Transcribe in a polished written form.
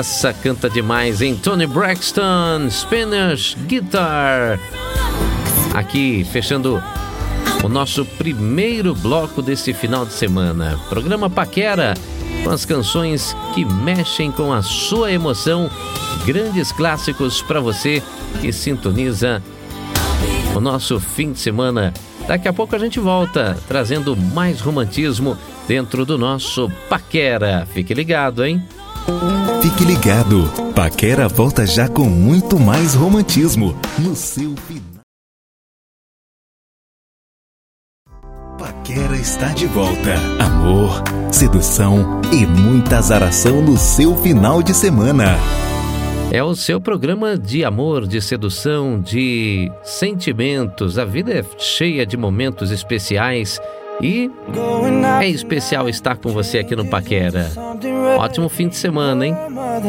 Essa canta demais, hein? Toni Braxton, Spanish Guitar. Aqui, fechando o nosso primeiro bloco desse final de semana. Programa Paquera, com as canções que mexem com a sua emoção. Grandes clássicos para você que sintoniza o nosso fim de semana. Daqui a pouco a gente volta, trazendo mais romantismo dentro do nosso Paquera. Fique ligado, hein? Fique ligado. Paquera volta já com muito mais romantismo no seu final. Paquera está de volta. Amor, sedução e muita azaração no seu final de semana. É o seu programa de amor, de sedução, de sentimentos. A vida é cheia de momentos especiais e é especial estar com você aqui no Paquera. Ótimo fim de semana, hein?